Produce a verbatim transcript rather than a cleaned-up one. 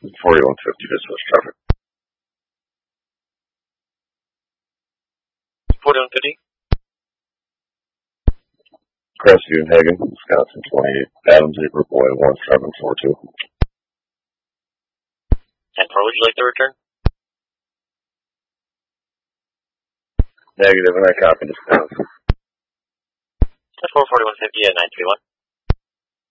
forty-one fifty, dispatch traffic. forty-one fifty. Crestview and Hagen, Wisconsin, twenty-eight, Adams, April Boy, one seven four two. ten four, would you like to return? Negative, and I copy this down. ten four, forty-one fifty at nine three one.